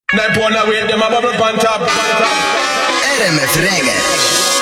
Nine pound a weight, them a bubble pan top. RMF Reggae.